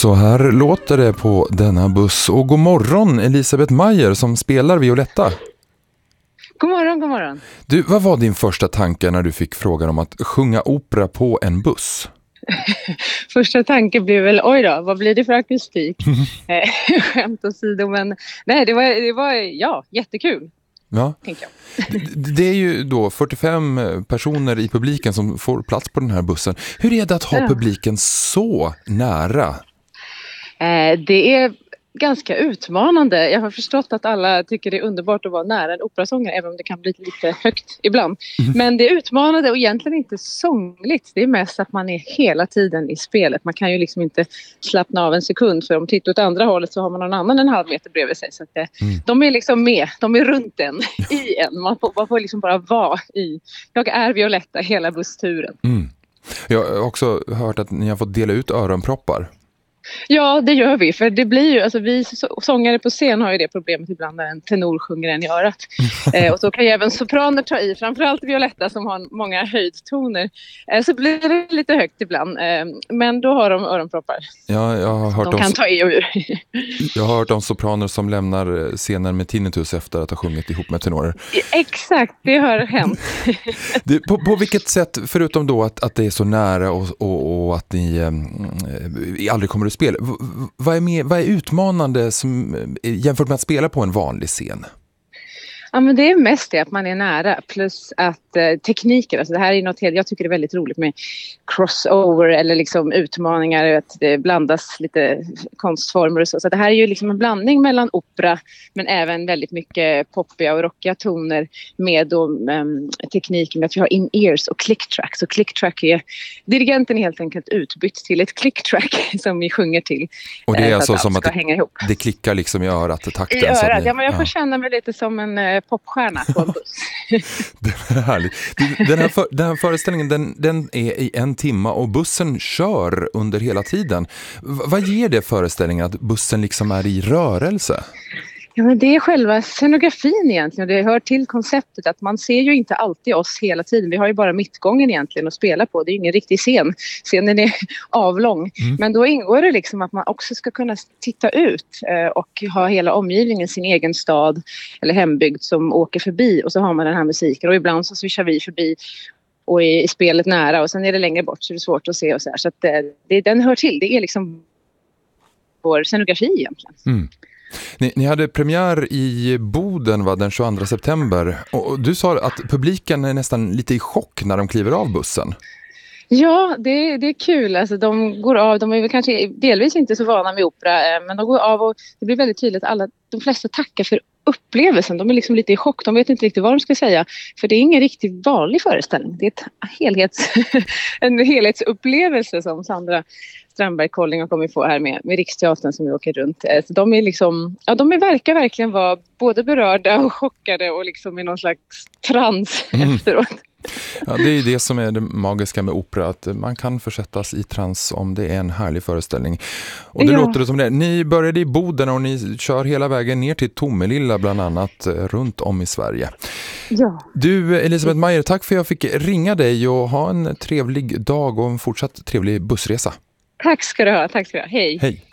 Så här låter det på denna buss. Och god morgon Elisabeth Mayer som spelar Violetta. God morgon, god morgon. Du, vad var din första tanke när du fick frågan om att sjunga opera på en buss? Första tanken blev väl, oj då, vad blir det för akustik? Skämt åsido, men nej, det var ja, jättekul. Ja. Tänker jag. Det är ju då 45 personer i publiken som får plats på den här bussen. Hur är det att ha publiken så nära? Det är ganska utmanande. Jag har förstått att alla tycker det är underbart att vara nära en operasångare, även om det kan bli lite högt ibland. Men det är utmanande och egentligen inte sångligt. Det är mest att man är hela tiden i spelet. Man kan ju liksom inte slappna av en sekund, för om tittar åt andra hållet så har man någon annan en halv meter bredvid sig. Så att de är liksom med, de är runt en, i en. Man får liksom bara vara i. Jag är Violetta hela bussturen. Jag har också hört att ni har fått dela ut öronproppar. Ja, det gör vi. För det blir ju, alltså vi sångare på scen har ju det problemet ibland när en tenor sjunger en i örat. Och så kan ju även sopraner ta i, framförallt Violetta som har många höjdtoner. Så blir det lite högt ibland. Men då har de öronproppar. Ja, jag har hört de kan ta i och ur. Jag har hört om sopraner som lämnar scenen med tinnitus efter att ha sjungit ihop med tenorer. Exakt, det har hänt. På vilket sätt, förutom då att det är så nära och att ni aldrig kommer att spela, vad är utmanande jämfört med att spela på en vanlig scen? Ja, men det är mest det att man är nära, plus att tekniker, alltså det här är något helt, jag tycker det är väldigt roligt med crossover eller liksom utmaningar, att det blandas lite konstformer och så det här är ju liksom en blandning mellan opera men även väldigt mycket poppiga och rockiga toner med då, tekniken med att vi har in-ears och click-track. Så click-track är, dirigenten är helt enkelt utbytt till ett click-track som vi sjunger till. Och det är alltså att som att hänga ihop. Det klickar liksom i örat och takten. I örat, så att ja, men jag får känna mig lite som en popstjärna på en buss. Det är härligt. Den här föreställningen den är i 1 timme och bussen kör under hela tiden. Vad ger det föreställningen att bussen liksom är i rörelse? Ja, men det är själva scenografin egentligen. Det hör till konceptet att man ser ju inte alltid oss hela tiden. Vi har ju bara mittgången egentligen att spela på. Det är ju ingen riktig scen. Scenen är avlång. Men då ingår det liksom att man också ska kunna titta ut och ha hela omgivningen, sin egen stad eller hembygd som åker förbi. Och så har man den här musiken och ibland så swishar vi förbi och är i spelet nära och sen är det längre bort så det är svårt att se och så här. Så att den hör till. Det är liksom vår scenografi egentligen. Ni hade premiär i Boden den 22 september och du sa att publiken är nästan lite i chock när de kliver av bussen. Ja, det är kul. Alltså, de går av, de är väl kanske delvis inte så vana med opera, men de går av och det blir väldigt tydligt att de flesta tackar för upplevelsen. De är liksom lite i chock, de vet inte riktigt vad de ska säga. För det är ingen riktigt vanlig föreställning. Det är en helhetsupplevelse som Sandra Strandberg-Colling har kommit på här med Riksteatern som vi åker runt. Så de är liksom, ja, verkar verkligen vara både berörda och chockade och liksom i någon slags trans efteråt. Ja, det är det som är det magiska med opera, att man kan försättas i trans om det är en härlig föreställning. Och det låter det som det. Ni började i Boden och ni kör hela vägen ner till Tomelilla bland annat runt om i Sverige. Ja. Du Elisabeth Mayer, tack för att jag fick ringa dig och ha en trevlig dag och en fortsatt trevlig bussresa. Tack ska du ha, hej. Hej.